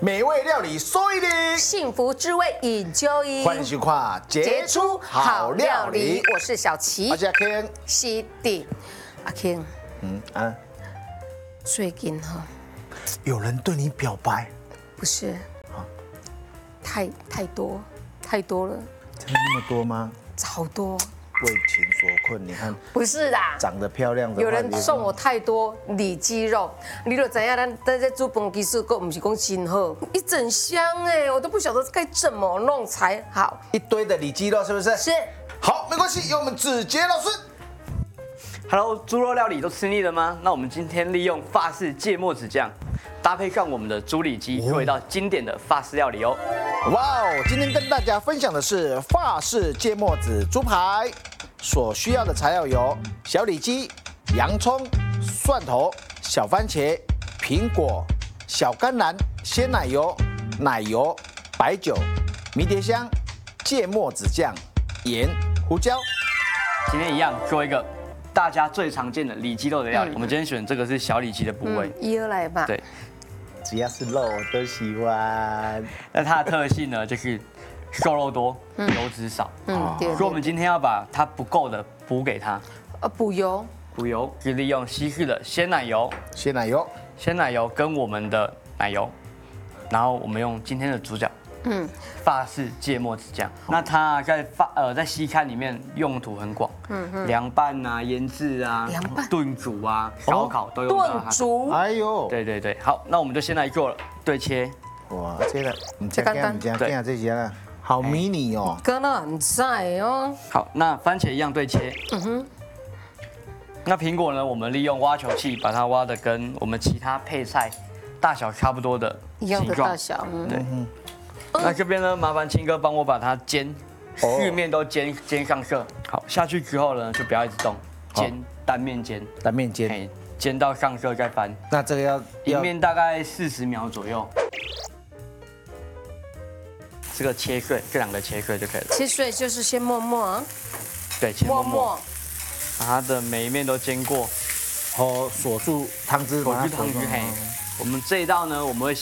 美味料理说一例， 幸福滋味饮酒饮。 欢迎收看《杰出好料理》， 我是小琪， 我是阿 Ken。 是的，阿 Ken， 啊， 最近哈， 有人对你表白， 不是，太多了， 真的那么多吗？ 好多。 为情所困，你看不是啦， 长得漂亮的， 有人送我太多里脊肉，你就知影咱在煮饭技术，够不是讲真好，一整箱哎，我都不晓得该怎么弄才好。 一堆的里脊肉，是不是？ 是。 好，没关系，由我们子杰老师。 Hello， 猪肉料理都吃腻了吗？那我们今天利用法式芥末子酱，搭配上我们的猪里脊，做一道经典的法式料理哦。 哇哦，今天跟大家分享的是法式芥末子猪排，所需要的材料有小里脊、洋葱、蒜头、小番茄、苹果、小甘蓝、鲜奶油、奶油、白酒、迷迭香、芥末子酱、盐、胡椒。 今天一样做一个大家最常见的里脊肉的料理。我们今天选这个是小里脊的部位， 一二来吧。 对。 只要是肉我都喜欢。 那它的特性呢，就是瘦肉多，油脂少。 对。 所以我们今天要把它不够的补给它。 补油。 补油是利用西式的鲜奶油， 鲜奶油跟我们的奶油，然后我们用今天的主角，法式芥末子酱。那它在西餐里面用途很广，凉拌啊、腌制啊、炖煮啊、烧烤都用到它。 炖煮。 哎呦， 对，好，那我们就先来做了对切。 哇，这个唔简单，这些啊，好迷你哦。 刚刚很在哦。 好，那番茄一样对切。那苹果呢？我们利用挖球器把它挖的跟我们其他配菜大小差不多的一样的大小。 对。那这边呢，麻烦青哥帮我把它四面都煎上色。好，下去之后呢，就不要一直动，单面煎，煎到上色再翻。 那这个一面大概40秒左右。这个切碎，这两个切碎就可以了。 切碎就是先磨， 对，切磨，把它的每一面都煎过， 锁住汤汁， 嘿。我们这一道呢，我们会